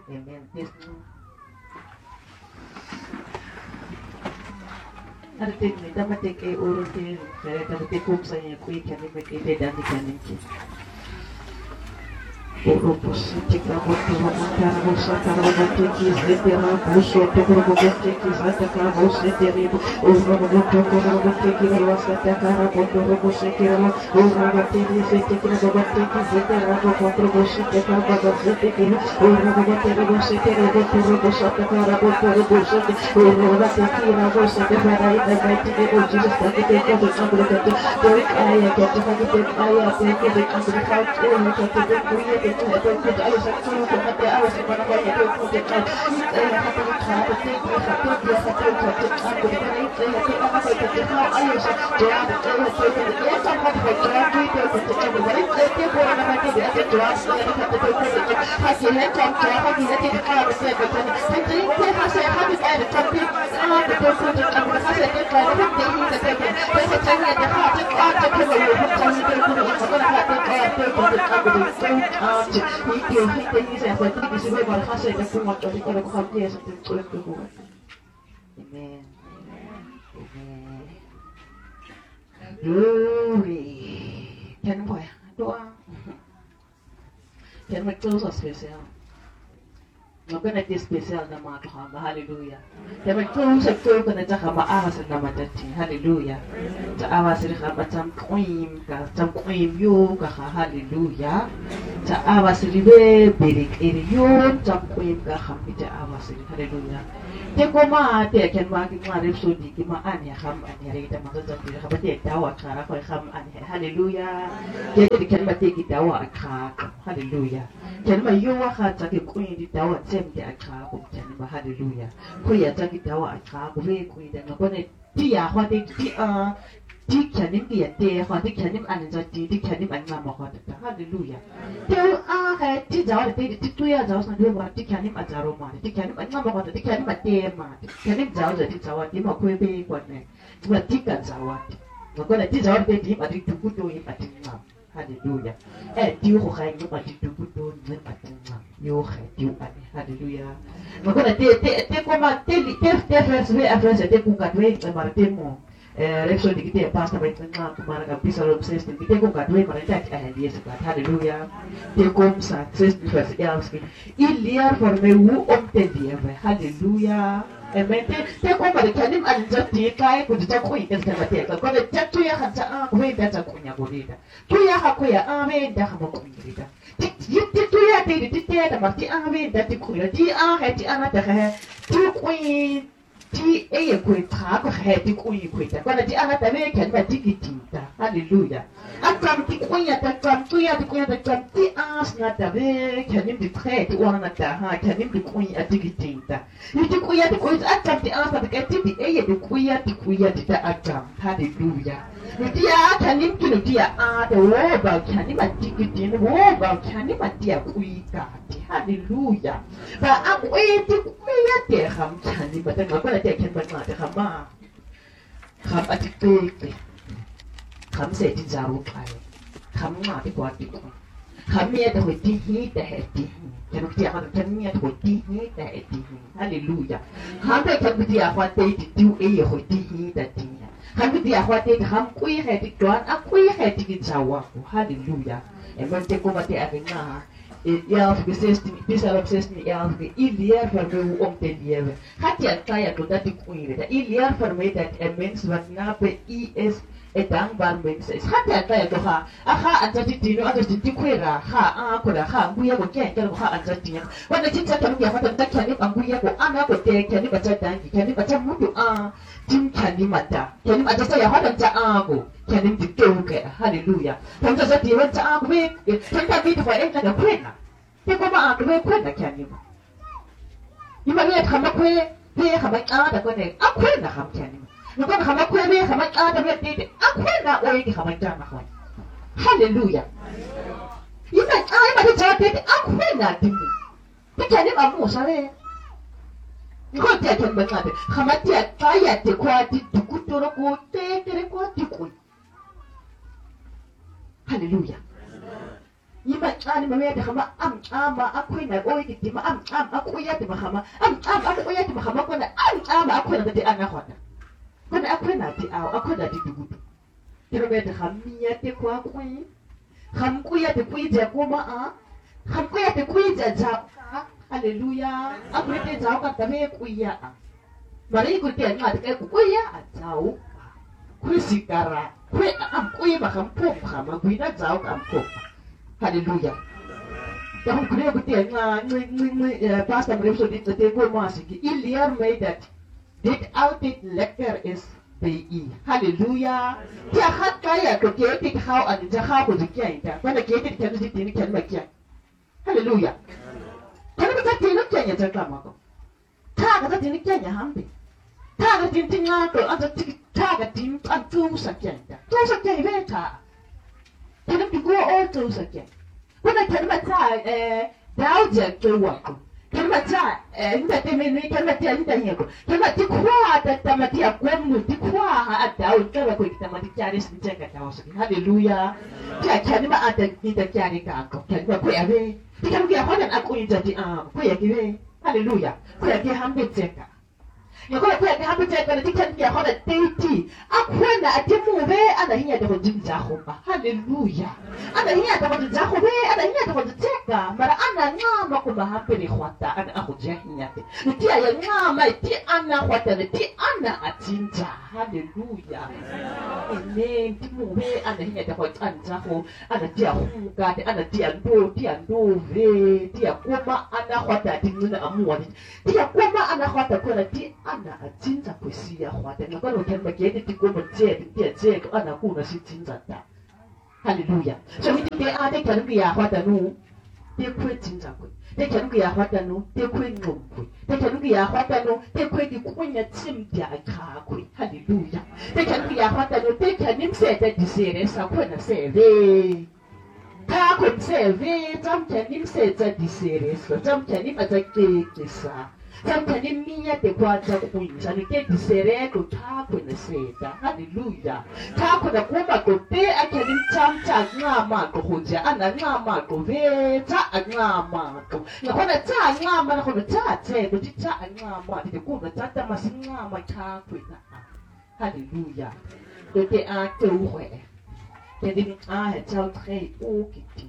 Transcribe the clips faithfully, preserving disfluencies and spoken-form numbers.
Amen. Yes. Ada teknik, dapat teknik urut teknik. Saya kata tekuk saya kui kami berkait dan dikandung. Urupus jika waktu memancar musa karena mentinggi setera musuh tukar mentinggi setera musuh seteri urut mentinggi mentinggi luas setera bodoh musuh setera urut mentinggi setera mentinggi setera bodoh musuh setera bodoh setera urut mentinggi musuh setera bodoh musuh setera bodoh musuh urut mentinggi musuh setera pada mentinggi musuh setera bodoh musuh Derek ayah kita kita ayah kita kita kita kita kita kita itu itu ayah satu itu hati ayah sebenarnya banyak itu kita ayah hati kita hati kita hati kita hati kita aku kita itu hati apa kita kita ayah satu jawab ayah kita dia sangat berjaya kita kita kita balik kita pun hati dia kita jawab saya hati kita kita hati kita kita hati kita kita kalau saya kita hati kita hati hati kita tapi ah kita kita aku hati kita kita hati kita kita kita tanya dia hati kita kita kita hati kita itu itu ini saya buat ini sebagai bahasa yang kuat dari kalau kau dia seperti kulit kuat. Amen. Amen. Glory. Jangan apa ya doa. Jangan berdoa spesial. Maka nanti spesial nama Tuhan. Haleluya. Jangan berdoa sektor kena cakap awas nama Tuhan. Haleluya. Awas rika macam kuim ka macam kuim yo ka haleluya. Ta awas ribe berik eriyon macam kuim ka hampi ta awas ri haleluya. Te koma te kan ma ki ma rep sodi ki ma an ya ham an ya rita ma ta ti ka te dawa kara ko ham an haleluya. Te te kan ma te ki dawa ka haleluya. Kan ma yo wa ka ta ki kuim di dawa sem te ka ko kan ma haleluya. Ko ya ta ki dawa ka ko re kuim da ko ne ti ya hwa te ti aที่แขนนิ่มเกียรติขอที่แขนนิ่มอันจะดีที่แขนนิ่มอันงามขอแต่ฮาเลลูยาเดี๋ยวอ่าแค่ที่เจ้าเด็กที่ตัวเจ้าสันด้วยว่าที่แขนนิ่มอาจจะรู้มาที่แขนนิ่มอันงามขอแต่ที่แขนนิ่มอันเตะมาแขนนิ่มเจ้าจะที่เจ้าที่มาคุยไปกว่าเนี่ยว่าที่กันเจ้าแล้วก็เลยที่เจ้าเด็กที่มาที่ดูกุโดยมาที่งามฮาเลลูยาเอ็ดดิวของใครก็มาที่ดูกุโดยมันมาที่งามโยใครดิวอันนี้ฮาเลลูยาแล้วก็เลยเตะเตะเตะก็มาเตะเตะเตะเฟสเวอเฟสเตะกูกัดเวสมาเตะมองRekso di kita pasta baik tengah kemana kan bisa lom ses di kita kok kadue mereka eh dia sekat haleluya dia kom sa ses di vers elf iliar formeu om te dia haleluya amen te te ko ba kan nim an jatti kai ku ta ko ita ta te ko da jattu ya kan ta a ko da ta ko nya gorida tu ya ha ko ya amen da ha ko gorida ti tu ya te ti te da ma ti amen da ti ko ya ti a ha ti ana ta ha tu koที่เอ๋ยคุยท้าก็แค่ที่คุยคุยแต่ก็ในที่อะไรแต่ไม่แข็งแบบที่กินตาฮาเลลูยาอาจารย์ที่คุยแต่จำตัวที่คุยแต่จำที่อาสนะแต่ไม่แข็งยิ่งที่แท้ที่วันนั้นแต่ฮะแข็งยิ่งที่คุยที่กินตาที่คุยที่คุยอาจารย์ที่อาสนะแต่ที่ที่เอ๋ยที่คุยที่คุยที่แต่อาจารย์ฮาเลลูยาที่อาแข็งยิ่งที่ที่อาแต่ว่าแบบแข็งยิ่งแบบที่กินว่าแบบแข็งยิ่งแบบที่คุยกันฮาเลลูยาแต่อาเอ๋ยที่คุยที่คำแข็งยิ่งแบบแต่ก็เด็กเห็นมันมาแต่คำว่าคำอธิเตกคำเศษที่จารุไปคำมาที่กว่าที่กว่าคำเมียแต่หัวที่ฮีแต่เหตุที่ฉันเทียบกับฉันเมียหัวที่ฮีแต่เหตุที่ฮาเลลูยาคำแต่คำที่อาควาเตติดูเอย์หัวที่ฮีแต่ที่คำที่อาควาเตคำคุยเหตุก่อนอ่ะคุยเหตุกินจาวะฮาเลลูยาเอ็มมันเตกุมาเตอะไรนะelf sextien bisa elf sextien elf iliar vermeu om te lieve hat ja kaya to dat ik uire da iliar vermeu dat er mens wat na be is e dankbaar mens is hat ja kaya to ha aha anjati dino anjati dikwera ha a ko da ha buya ko kya kya ko ha anjati ya wanda cinta ta muya fata ta kyani an buya ko ana ko te kyani ba ta dangi kyani ba ta mudu a tin kyani mata kyani mata ta ya hada ta a ko kyani di to ke hallelujah tan ta ti wa ta a ko be tan ta bi ta fa e ta kwena te ko ma a ko be kwena kyani ba ni ma ne ta ma kwe pe ka ba a da ko ne a kwena kam kyani no ko ka ma kwe be ka ma a da be te a kwena o yi ka ma ta ma ko hallelujah ina ai ma ta te a kwena din te kyani ba mo sa le ko te ta ba ka te ka ma te ta ya te kwa ti ku to ro ko te te ko ti ku hallelujah yimacani mamede khama am ama akwina oyiti ma am am akuyati mahama am am akuyati mahama kona am am akwina ngati ana khona kona akwina ti aw akwina ti dugudu tirobede khamia te kwa kwi khamkuya te kuija kuma a khamkuya te kuija ja haleluya akwite ja ka tame kuya mari ku te ngati ke kuya atau kwisikara kwe am kuya mahampo khama kuina ja ka ampo haleluya dan kure ku te nga nga pastor Mreso dit te ko masiki ilier made that dit altijd lekker is bij i haleluya ya hat kaya ko ke dit how an ja ha ko dikia ita kana ke dit kan dit ni kan makia haleluya kana ka tin no kenya ta kama ko ta ka tin kenya hambe ta ka tin tin nga ko ata ta ka tin an tu sa kenya tu sa kenya beta kana bi go all tu sa kenya kuna kana ta eh dauja ke wako kana ta eh nda temeni kana ta nda nyeko kana ti kwa ta tamati akwemu ti kwa ha dau kana ko tamati kyari sincheka tawasi haleluya ta kana ma ata nda kyari ka ko kana ko ave ti kana ya hona akuita ti ah ko ya kiwe haleluya ko ya ki hambe teka yako ko ya ki hambe teka ti kana ya hona teti akwena atimuve ana hinya de jinja khoba haleluya ana hinya de jinja khobe ana hinya de teka mara ana ngama ko mahambe ni khwata ana akhuja hinya te ti ya ngama ti ana khwata ti ana atinja haleluya amen ti muve ana hinya de khwata kho ana ti akhuka te ana ti ando ti ando ve ti akoma ana khwata ti ngina amuwa ti akoma ana khwata ko na ti ana atinja kwesi ya khwata ngakho ke magedi ti ko mtse ti tse ko ana kuna si tinja ta haleluya so mi ti ate kan ku ya khwata nu te kwe tinja ko te kan ku ya khwata nu te kwe ngomkwe te kan ku ya khwata nu te kwe di kunya tim dia ka ko haleluya te kan ku ya khwata nu te kan nim se te di sere sa ko na se ve ka ko se ve tam kan nim se te di sere so tam kan nim ata ke ke sa tam kan nim miya te kwa ta ku sa ni ke di sere ko ta ko na se ta haleluya ta ko na kuma ko te akadim tam ta ngama ko hoja ana ngama ko ve ta ngama ko na ko na ta ngama na ko na ta te ko ti ta ngama ti ko na ta ta mas ngama ta ko na haleluya do te a te uwe te dim a het zou tre o kiti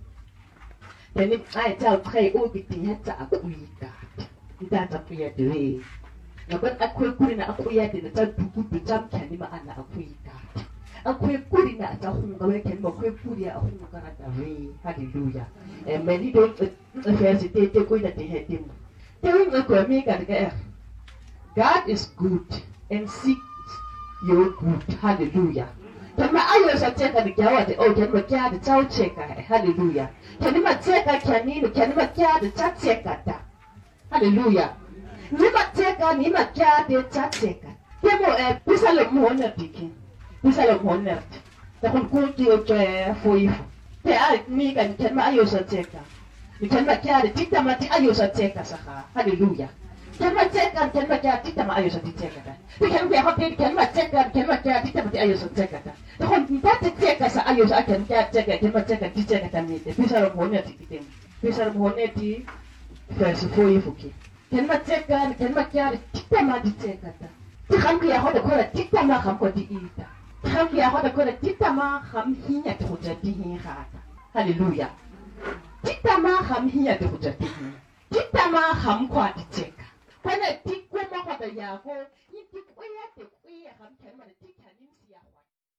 te dim a het zou tre o kiti het ta akuika ita ta kuya de na ban akwai kuri na akuya de na ta duku du jam kani ma ana akuika akwai kuri na ta hunga we kani ma akwai kuri a hunga kana ta we hallelujah e meni don verse te te ko na te hetim te wi ko mi ka de God is good and seek your good hallelujah kama ayo sa teka ni kyawa de o kani ma kya de tau cheka hallelujah kani ma teka kani ni kani ma kya de ta cheka ta hallelujah nima teka nima kya de ta cheka temo e pisalo mona tiki pisalo mona ta kun ku ti o che foi te ai mi kan kan ma ayo sa teka ni kan ma kya de tikta ma ti ayo sa teka saka hallelujah kan ma teka kan ma kya tikta ma ayo sa teka ta ti kan ya hote kan ma teka kan ma kya tikta ma ti ayo sa teka ta ta kun ta teka sa ayo sa kan kya teka kan ma teka ti teka ta mi te pisalo mona tiki tem pisalo mona ti verse foi fuki kan ma teka kan ma kya tikta ma ti teka ta ti kan ya hote ko la tikta ma kan ko ti ita kan ya hote ko la tikta ma kham hinya to ti hin khata hallelujah tikta ma kham hinya to ti hin tikta ma kham kwa ti teka kana tikwa ma kwa da ya ko yi tikwa ya te kwi kham kan ma tikta nim siya kwa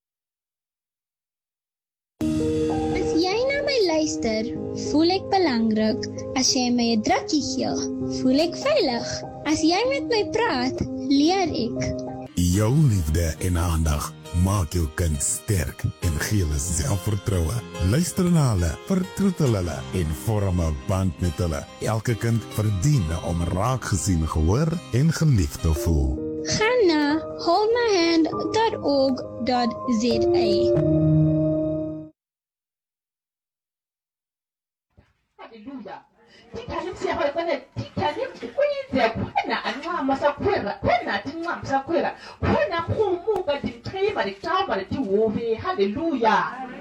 As jy na my luister, voel ek belangrik. As jy my 'n drukkie gee, voel ek veilig. As jy met my praat, leer ek. Jou liefde en aandag maak jou kind sterk en gee hulle selfvertroue. Luister na hulle, vertroetel hulle en vorm 'n band met hulle. Elke kind verdien om raak gesien, gehoor en geliefd te voel. Gaan na hold my hand dot org dot za. hallelujah tika nim siya ko kana tika nim kuyize kwena anwa masakwera kwena tinwa masakwera kwena khumuka dimtrema ditamba litiwobe hallelujah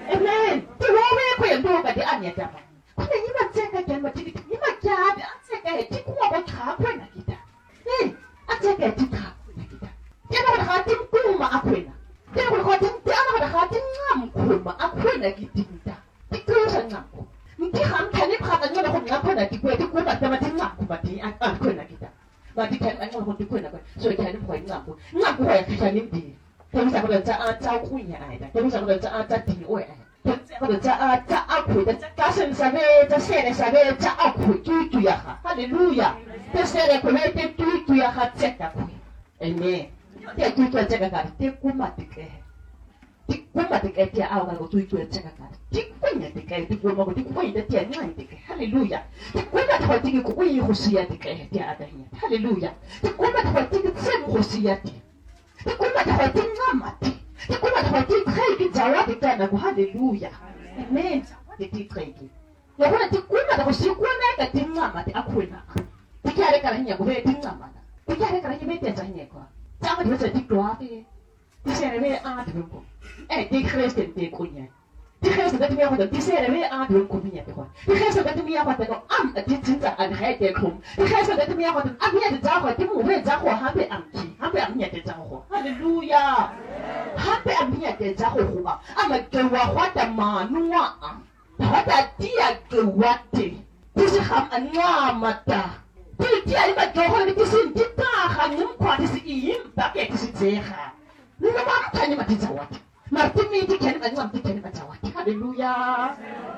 Amen. The woman queen do but the anya japa. Kuna yima tseka kan matiki yima jada tseka heti kuwa ba ka kwena kita. Eh, atseka heti ka kwena kita. Yana ba ka tin kuma akwena. Yana ba ka tin yana ba ka tin ngam kuma akwena kitinta. Tikrusa ngam. Mti ham kani phaka ngona ko ngakwena tikwe tikuma tama tin ngam kuma ti akwena kita. Ba tikhan ngona ko tikwena ko. So kani phoi ngam ko. Ngam ko ya khani ndi. Tama sa ko ta a ta kunya ai da. Tama sa ko ta a ta ti oi ai. 或者在啊在阿奎的加深上面在现在上面在阿奎追追呀哈，哈利路亚！在现在可能在追追呀哈这个奎，哎咩？在追追这个干，在古马的个，在古马的个在阿个个追追这个干，在古人的个，在古马个在古人的在俺的个，哈利路亚！在古马的话这个古人呼吸呀的个在阿的呀，哈利路亚！在古马的话这个真呼吸呀的，在古马的话真阿玛的。Di kuma da wati kai ki jawadi kana ku hallelujah amen di ti kai ki ya kuna di kuma da shi kuna ka tinga ma di akwena di kare kala nya ku be tinga ma di kare kala nya be te ta nya ko ta ma di se di kwa ti di se re be a di ko eh di christian di ku nya di christian da ti ya ko di se re be a di ku nya ko di christian da ti ya ko ta ko am di tin ta an hai de ku di christian da ti ya ko ta am ya de za ko ti mu be za ko ha be am ki ha be am nya de za ko hallelujah hape amia ke za go goba ama ke wa gwata manua hata dia ke wate dise ham anga mata ti ti ai ba go ho ti sin ti ta ga nim kwa ti si im ba ke ti si tsega ni ma ba tani ma ti za wate ma ti mi ti ken ma ngam ti ken ma za wate hallelujah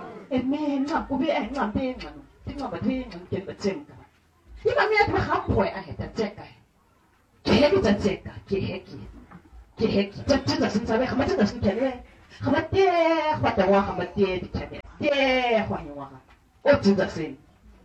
amen ngam ku be ai ngam be ngam ti ngam ba ti ngam ken ba tsenga ni ma mi ata ham boy a heta tseka ke he ti tseka ke he ki ke he ta ta da sun sabe kamar ta da sun kene kamar te kwata wa kamar te di kene te kwa ni wa o tin da sin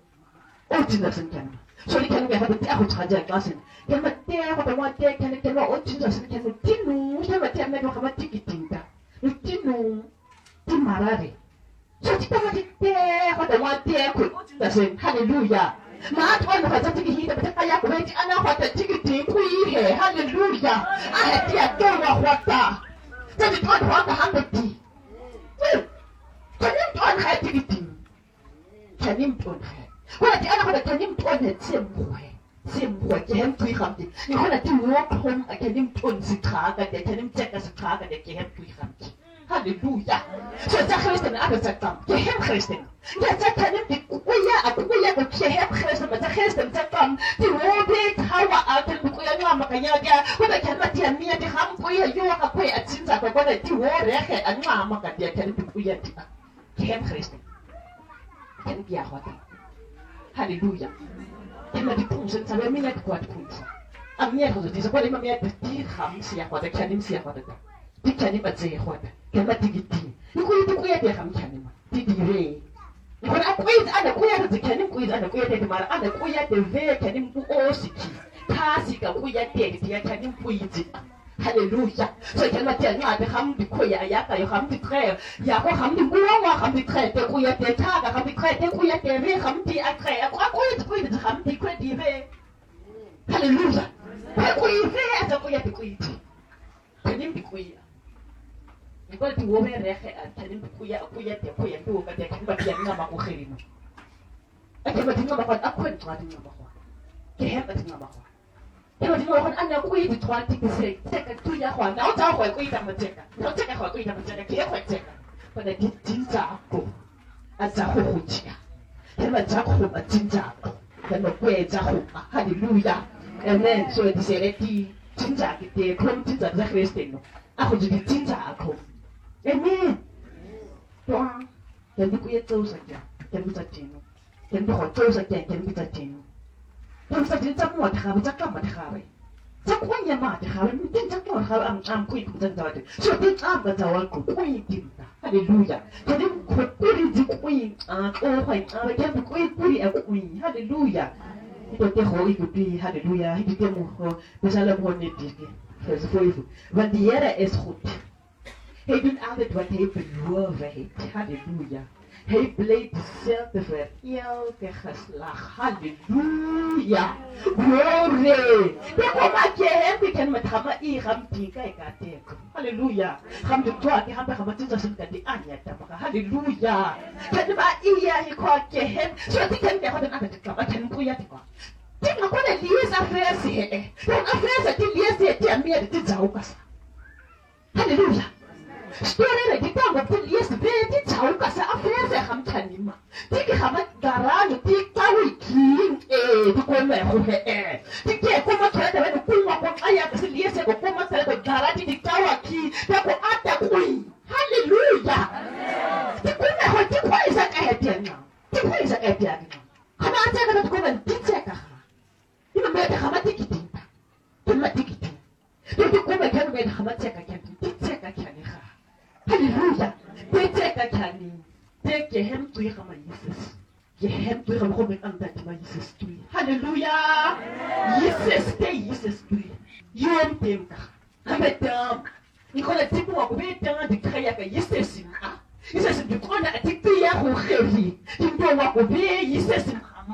o tin da sun kene so ni kene ba ta ko ta ja klasin kamar te kwata wa te kene kene o tin da sun kene tinu kamar te me kamar tikitinta ni tinu ti marare so ti kamar te kwata wa te ko tin da sin hallelujah ma ta wanda ka ta tiki hita ta kaya ko ti ana kwata tikiti ku yi he hallelujah a he ti a to wa kwata ta ti to wa ka hanga ti kanim to an ha tikiti kanim to an ha wala ti ana kwata kanim to an tsim ko he tsim ko ke hem tu kham ti ni kana ti wo khom a kanim to si kha ka de kanim ta ka si kha ka de ke hem tu kham ti hallelujah so ta christian a ta tam ke hem christian ya ta kanim ti ku ya a ku ya ko ke hem christian ma ta christian ta tam ti wo be hawa a ta ku ya ngama ka ya ya ko da kan ma ti an mi ti ham ko ya yo ka ko a tin ta ko da ti wo re he an ngama ka dia kan ti ku ya ti ke hem christian kan ya ho ta hallelujah kan ma ti pu sen ta be mi ya ko ta pu a mi ya ko ti sa ko le ma mi ya ti ham si ya ko ta kan ni si ya ko ta ti kan ni ba ze ho ta kan ma ti ki ti ni ku ti ku ya ti ham kan ni ma ti di re When I quit, ana kuya the canin quit ana kuya the mar ana kuya the ve canin pu osiki tasika kuya the the canin quit hallelujah so can ma tell ma the ham the kuya ya ka yo ham the tre ya ko ham the buwa wa ham the tre the kuya the ta ga ham the tre the kuya the ve ham the a tre ko kuya the kuya the ham the kuya the ve hallelujah the kuya ve ata kuya the kuya canin the kuya Igual ti wo me reje a tanim kuya kuya te kuya tu ka te kan ba ti nga ma ko khirino. A ke ba ti nga ba ko a ko twa ti nga ba ko. Ke he ba ti nga ba ko. Ke ba ti nga ko ana kuya ti twa ti se te ka tu ya ko na o ta ko kuya ta ma te ka. No te ka ko kuya ta ma te ka ke ko te ka. Ba da ti tin za ko. A za ko ko ti ya. Ke ba za ko ba tin za ko. Ke no kuya za ko. Hallelujah. Amen. So ti se re ti tin za ki te ko tin za za Christian no. A ko ji tin za ko. Amen. Doa. Jadi kuya tahu saja. Jadi bisa tino. Jadi kau tahu saja. Jadi bisa tino. Jadi bisa tino tak muat khabar. Tak kamat khabar. Tak kuya mat khabar. Mungkin tak muat khabar. Am am kuya kuya tak. So dia am berjawab ku kuya kita. Hallelujah. Jadi kau kuya di kuya. Ah oh kuya. Ah jadi kuya kuya kuya. Hallelujah. Itu dia kau ikuti. Hallelujah. Itu dia mu. Misalnya mu ni dia. Vers vijf. Want die Here is goed. Hij doet altijd wat hij beloofd heeft. Halleluja. Hij blijft dezelfde voor elke geslacht. Halleluja. Hallelujah. Glory. Tekoma ke can matama I ham tika ikatek. Hallelujah. Ham to talk, ham to have Jesus in the anya. Hallelujah. Can ba iya he called Kehem. So I think I can have another cup. I can put it. Take a couple of years affairs here. Then affairs at the years they tell me at the Taukas. Hallelujah. Story the time of the years very Taukas affairs at Hamtanima. Take a hammer garage, take Tawi King, eh, to come who eh. Take a Kuma Trata and Puma, what I have seen years ago, Kuma Trata, Garati, the Tawa Key, that will add the queen. Hallelujah. The Kuma, what the boys are at now. The boys are at now. Come on, take a go and take a you made a hamatikiti. You matikiti. Don't you come again with hamateka can take a canny. Hallelujah. They take a canny. Take your hem to your hamayisis. Your hem to your home and that my Jesus to you. Hallelujah. Yes, stay, yes, to you. You and them. I'm a dumb. You call a tip of way down the kayak, yes, he says, you call a tip to Yahoo heavy. You don't walk away, he says,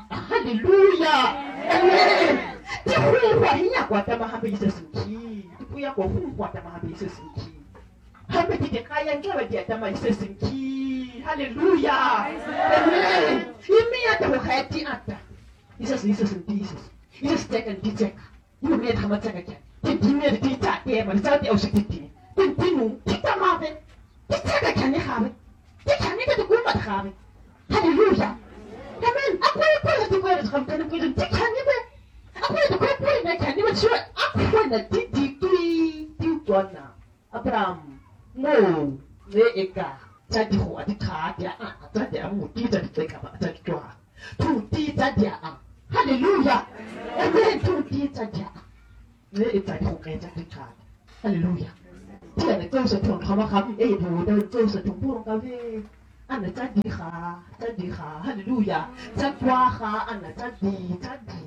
hallelujah. Amen. Tipu wa hiya kwa tama hambe Jesus nki. Tipu ya kwa hu kwa tama hambe Jesus nki. Hambe tike kaya ngewe dia tama Jesus nki. Hallelujah. Amen. Imi ya tahu khayati ata. Jesus Jesus Jesus. Jesus take and take. You me tama taka kya. Tipu me ti ta te ma ta te aushititi. Tipu kita mabe. Titaka kya hawe. Tikani ka tukuma hawe. Hallelujah. Amen. Aku yang pernah tu kau ada kamu kau tu cakap ni ber. Aku yang kau pernah nak cakap ni ber. Cuma aku pernah di di tui di tuana. Abraham, no, ne eka. Jadi huwa di kah dia ah. Jadi amu di jadi mereka jadi doa. Tu di jadi ah. Hallelujah. Amen. Tu di jadi ah. Ne jadi huwa jadi kah. Hallelujah. Dia nak kau setuang kamu kamu eh bu, dah kau setuang pun kau ni. Ana jadi ha, jadi ha, hallelujah. Jadi ha, ana jadi, jadi.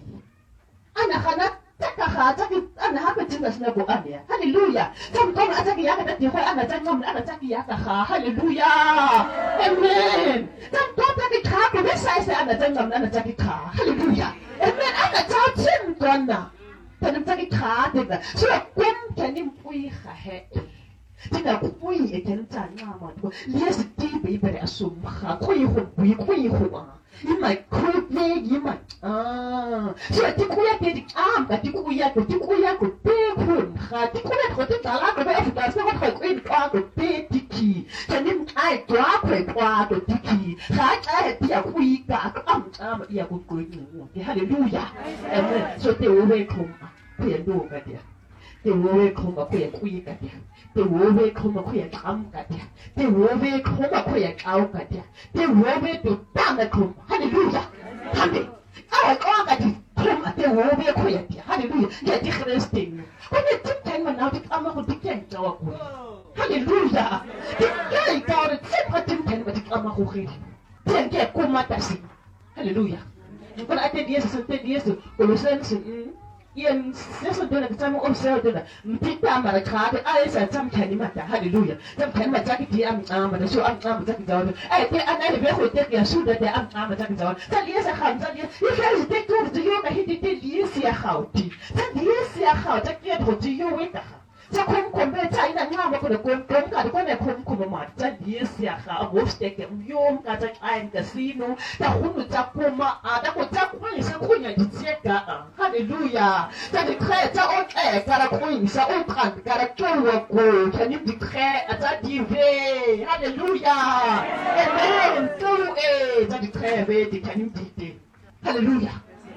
Ana kana taka ha, jadi ana hapa jinda sina go ane. Hallelujah. Jadi kau ana jadi ya kada ho ana jadi ngam ana jadi ya ha, hallelujah. Amen. Jadi kau jadi ka ko besai se ana jadi ngam ana jadi ka. Hallelujah. Amen. Ana jadi chin kona. Jadi jadi ka de. So kum kani pui ha he. Tina kui ekenta nyama tu yes tibi bere asumha kui hu kui kui hu ah imai kui ne imai ah so ti kuya te am ka ti kuya ko ti kuya ko te hun ha ti kuya ko te tala ko be afuta so ko kui kwa ko te tiki tanim ai twa ko kwa ko tiki ha ai ti ya kui ka am am ya ko kui ni hallelujah amen so te o we ko ku ya do ka dia te o we ko ma ku ya kui ka dia te wowe koma kuya kam katia te wowe koma kuya kau katia te wowe to tanga koma hallelujah hande awa kau katia koma te wowe kuya tia hallelujah ya ti Christine kone tinten mana ti ama ko tinten jawa ko hallelujah ti kai kau de sepa tinten ma ti ama ko khiri ten ke koma tasi hallelujah kone ate dia sesente dia su Colossians Ian sasa dona kitamu observe dona mpita mara kade aisa tamkani mata hallelujah tamkani mata kiti am am da so am am ta kizawo ai te ana be ko te ya su da da am am ta kizawo ta liya kham ta liya you guys take to the yoga hiti te liya ya khauti ta liya ya khau ta ke to ti yo we ta ta kom kom be ta ina ngama ko da kom kom ka da ko ne kom kom ma ta liya ya kha abo steke yom ka ta ai kasino ta hunu ta koma ada ko ta ko ni sa kunya di tseka hallelujah ta di kre ta o e kara kunya sa o kan kara kyo ko can you declare ta di ve hallelujah amen to e ta di kre ve di can you di hallelujah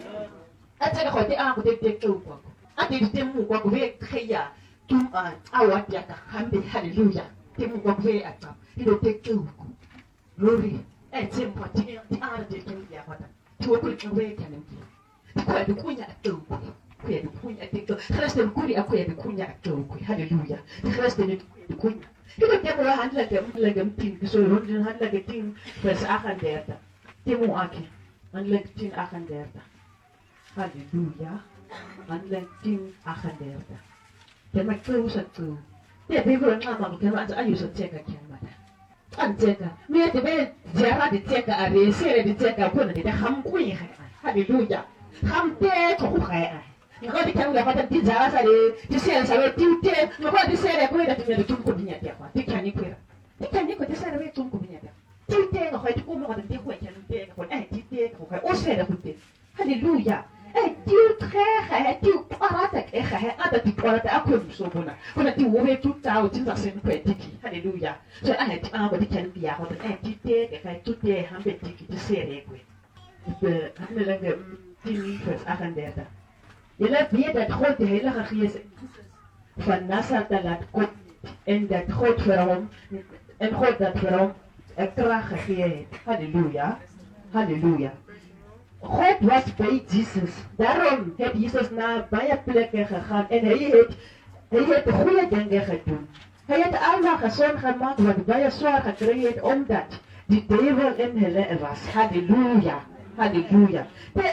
ata ko te a ko te te ko ko ate di te mu ko ko ve kreya tum a awat ya ka hambe hallelujah te mu ko ve ata ilo te ko glory e te mo te a de te ya ko ta to ko ko ve kan ni ko de kunya to ko ko de kunya te ko Christian kuri ko de kunya to ko hallelujah Christian de kunya ilo te mo handla te mo le tin so ro de handla ke tin vers achtendertig te mo aki handla tin achtendertig hallelujah handla tin achtendertig te ma ko sa to te be ko na ma ko ma ayu so te ka kyan ma an te ka me te be jara de te ka are sere de te ka ko na de ham kunya hallelujah hamte to khaya ngodi kan ga fata tizara sare tisere sare tinte ngodi tisere ko da tumya tum ko binya ya kwa tikani kwera tikani ko tisere we tum ko binya ya tinte ngodi ko mo da tikwa kan tinte ko eh tinte ko o sere ko tinte hallelujah eh tiu tre tiu parata eh eh ada ti parata akon so bona kuna ti wo we tu ta o tinza sen ko tiki hallelujah so eh ti aba di kan biya ko eh tinte ke kai tutte hambe tiki tisere ko de handelinge tien vers achtendertig. Julle weet dat God die Heilige Gees van Nazareth laat kom en dat God vir hom en God dat vir hom 'n krag gegee het. Halleluja. Halleluja. God was by Jesus. Daarom het Jesus na baie plekke gegaan en hy het hy het goeie dinge gedoen. Hy het almal gesond gemaak wat baie swaar gekry het omdat die duiwel in hulle was. Halleluja. Hallelujah.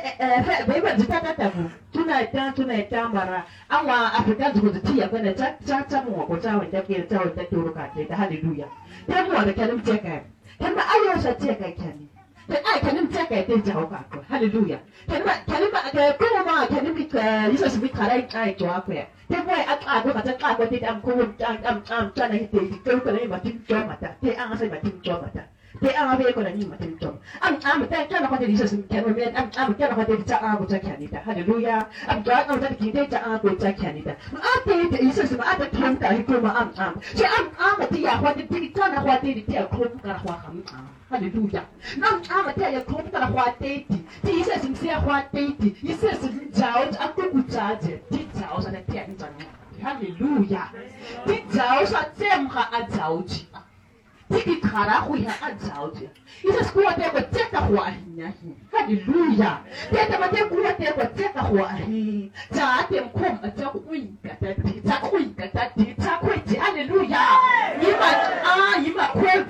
Beba zitata tabu. Tuna ita tuna ita mara. Awa Afrika zukuzitia kwenda cha cha cha mwa kwa cha wenda kia cha wenda turu kate. Hallelujah. Tamu wale kanim cheka. Kama ayo sa cheka kani. Ai kanim cheka ite cha ukako. Hallelujah. Kama kalima kwa ma kanim ka Yesu sibi karai ai to akwe. Tamu ai akako kata akako te am ko am am am cha na hite ko ko le matim cho mata. Te anga sai matim cho mata. Te anga ko na ni matim cho. Am am ta kana ko te Jesus kan me am am kana ko te cha anga cha kanita. Hallelujah. Am ga am ta ki te cha anga cha kanita. A te te Jesus ma ta ton ta ko ma am am. Che am am te ya ko te ti kana ko te te ko ka ko am am. Hallelujah. Nam am te ya ko ka ko te ti. Ti Jesus sim se ko te ti. Jesus jao a ko ku cha je. Ti jao sa te te ni cha. Hallelujah. Ti jao sa tem ka a jao ji. Tiki kara hui ha adzauti. Isa skuwa te ko teka kwa ahinya hi. Hallelujah. Teta mate kuwa te ko teka kwa ahi. Ta ate mkom ata kui kata ti ta kui kata ti ta kui ti. Hallelujah. Yima ah yima kwe